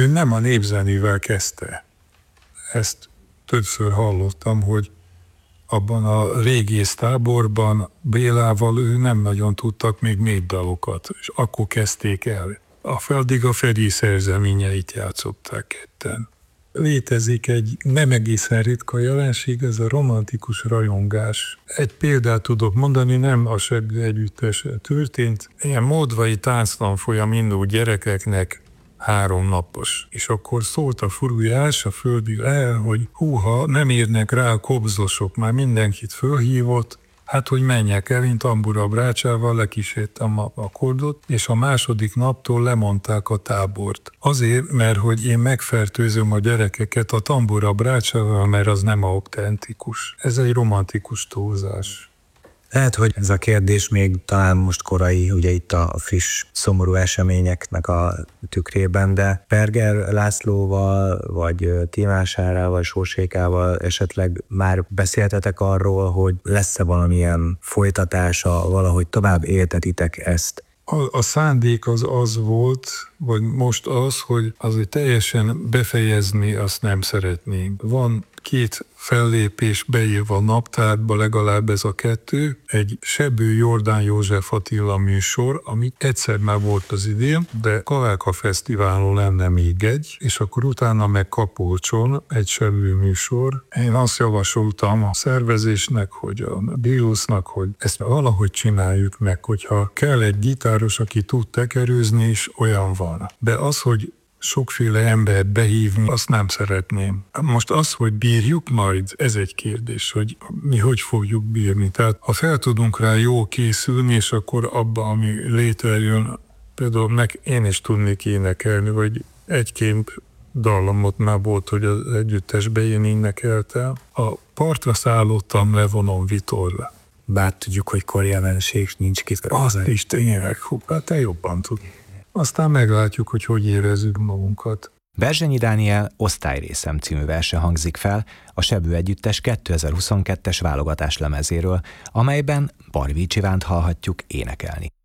ő nem a népzenével kezdte. Ezt többször hallottam, hogy abban a régész táborban Bélával ő nem nagyon tudtak még népdalokat, és akkor kezdték el. Addig a Feri szerzeményeit játszották ketten. Létezik egy nem egészen ritka jelenség, ez a romantikus rajongás. Egy példát tudok mondani, nem a Sebő együttesen történt. Ilyen módvai tánctanfolyam indul gyerekeknek 3 napos. És akkor szólt a furujás a földi el, hogy húha, nem érnek rá a kobzosok, már mindenkit fölhívott, hát, hogy menjek el, én tambura brácsával lekísértem a kordot, és a második naptól lemondták a tábort. Azért, mert hogy én megfertőzöm a gyerekeket a tambura brácsával, mert az nem autentikus. Ez egy romantikus túlzás. Lehet, hogy ez a kérdés még talán most korai, ugye itt a friss, szomorú eseményeknek a tükrében, de Perger Lászlóval, vagy Tímásárával, vagy Sósékával esetleg már beszéltetek arról, hogy lesz-e valamilyen folytatása, valahogy tovább éltetitek ezt? A szándék az volt, vagy most az, hogy azért teljesen befejezni azt nem szeretnénk. Van 2 fellépés beírva a naptárba, legalább ez a 2. Egy Sebő Jordán József Attila műsor, ami egyszer már volt az idén, de Kaláka Fesztiválon lenne még egy, és akkor utána meg Kapolcson egy Sebő műsor. Én azt javasoltam a szervezésnek, hogy a Bilusznak, hogy ezt valahogy csináljuk meg, hogyha kell egy gitáros, aki tud tekerőzni, és olyan van. De az, hogy sokféle embert behívni, azt nem szeretném. Most az, hogy bírjuk majd, ez egy kérdés, hogy mi hogy fogjuk bírni. Tehát ha fel tudunk rá jól készülni, és akkor abban, ami létrejön, például én is tudnék énekelni, vagy 1-2 dallamot már volt, hogy az együttesbe én énekeltem. A partra szállottam, levonom vitorla. Bár tudjuk, hogy korjelenség nincs ki. Azt is tényleg, hát te jobban tud. Aztán meglátjuk, hogy érezzük magunkat. Berzsenyi Dániel Osztályrészem című verse hangzik fel a Sebő együttes 2022-es válogatás lemezéről, amelyben Barvics Ivánt hallhatjuk énekelni.